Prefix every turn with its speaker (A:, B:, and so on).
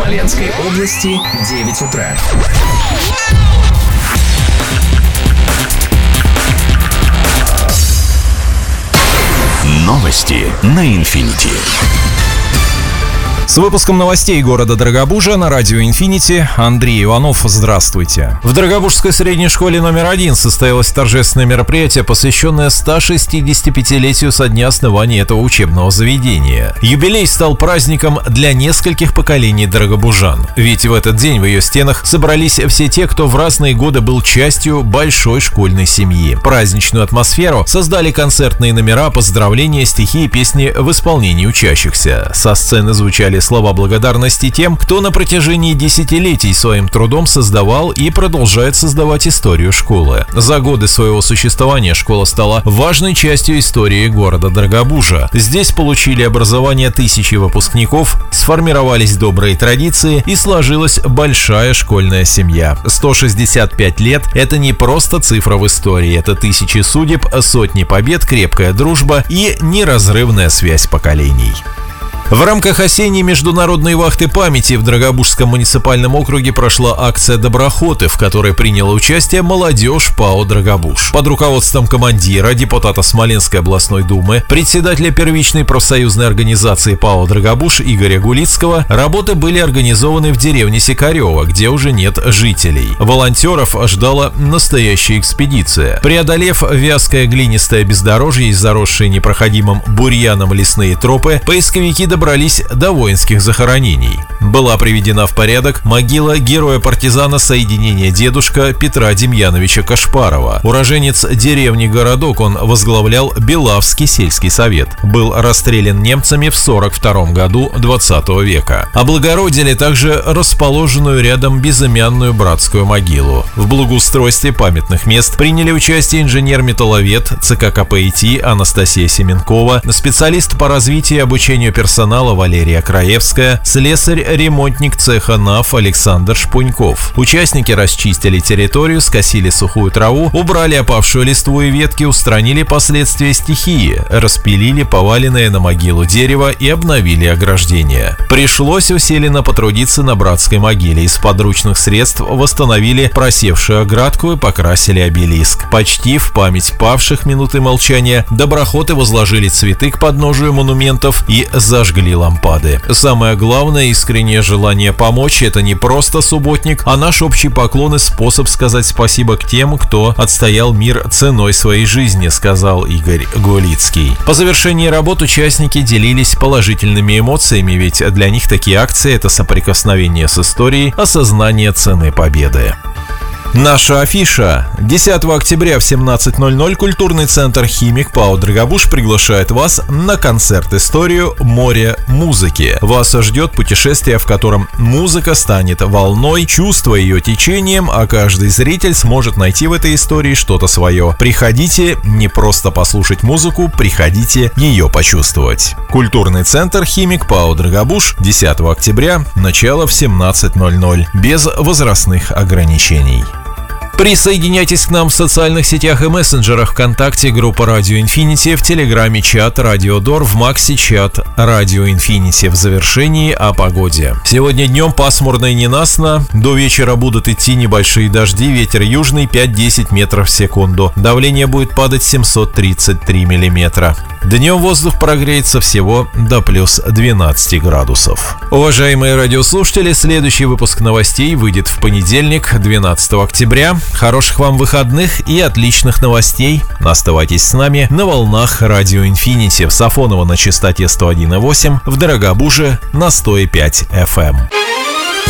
A: Смоленской области 9 утра.
B: Новости на Инфинити.
C: С выпуском новостей города Дорогобужа на радио «Инфинити» Андрей Иванов. Здравствуйте. В Дорогобужской средней школе номер 1 состоялось торжественное мероприятие, посвященное 165-летию со дня основания этого учебного заведения. Юбилей стал праздником для нескольких поколений дорогобужан. Ведь в этот день в ее стенах собрались все те, кто в разные годы был частью большой школьной семьи. Праздничную атмосферу создали концертные номера, поздравления, стихи и песни в исполнении учащихся. Со сцены звучали слова благодарности тем, кто на протяжении десятилетий своим трудом создавал и продолжает создавать историю школы. За годы своего существования школа стала важной частью истории города Дорогобужа. Здесь получили образование тысячи выпускников, сформировались добрые традиции и сложилась большая школьная семья. 165 лет – это не просто цифра в истории, это тысячи судеб, сотни побед, крепкая дружба и неразрывная связь поколений. В рамках осенней международной вахты памяти в Дорогобужском муниципальном округе прошла акция «Доброходы», в которой приняла участие молодежь ПАО «Дорогобуж». Под руководством командира, депутата Смоленской областной думы, председателя первичной профсоюзной организации ПАО «Дорогобуж» Игоря Гулицкого, работы были организованы в деревне Сикарево, где уже нет жителей. Волонтеров ждала настоящая экспедиция. Преодолев вязкое глинистое бездорожье и заросшие непроходимым бурьяном лесные тропы, поисковики добрались до воинских захоронений. Была приведена в порядок могила героя-партизана соединения дедушка Петра Демьяновича Кашпарова. Уроженец деревни Городок, он возглавлял Белавский сельский совет. Был расстрелян немцами в 1942 году 20 века. Облагородили также расположенную рядом безымянную братскую могилу. В благоустройстве памятных мест приняли участие инженер-металловед ЦК КПИТ Анастасия Семенкова, специалист по развитию и обучению персонала Валерия Краевская, слесарь-ремонтник цеха НАФ Александр Шпуньков. Участники расчистили территорию, скосили сухую траву, убрали опавшую листву и ветки, устранили последствия стихии, распилили поваленное на могилу дерево и обновили ограждение. Пришлось усиленно потрудиться на братской могиле. Из подручных средств восстановили просевшую оградку и покрасили обелиск. Почти в память павших минуты молчания доброходы возложили цветы к подножию монументов и зажгли лампады. Самое главное, искреннее желание помочь – это не просто субботник, а наш общий поклон и способ сказать спасибо к тем, кто отстоял мир ценой своей жизни, сказал Игорь Гулицкий. По завершении работ участники делились положительными эмоциями, ведь для них такие акции – это соприкосновение с историей, осознание цены победы. Наша афиша. 10 октября в 17:00 культурный центр «Химик» ПАО «Дорогобуж» приглашает вас на концерт-историю «Море музыки». Вас ждет путешествие, в котором музыка станет волной, чувство ее течением, а каждый зритель сможет найти в этой истории что-то свое. Приходите не просто послушать музыку, приходите ее почувствовать. Культурный центр «Химик» ПАО «Дорогобуж», 10 октября, начало в 17:00, без возрастных ограничений. Присоединяйтесь к нам в социальных сетях и мессенджерах: ВКонтакте, группа Радио Инфинити, в Телеграме чат Радио Дор, в Максе чат Радио Инфинити. В завершении о погоде. Сегодня днем пасмурно и ненастно, до вечера будут идти небольшие дожди, ветер южный 5-10 метров в секунду. Давление будет падать 733 миллиметра. Днем воздух прогреется всего до плюс 12 градусов. Уважаемые радиослушатели, следующий выпуск новостей выйдет в понедельник, 12 октября. Хороших вам выходных и отличных новостей. Оставайтесь с нами на волнах Радио Инфинити. В Сафоново на частоте 101,8, в Дорогобуже на 105 FM.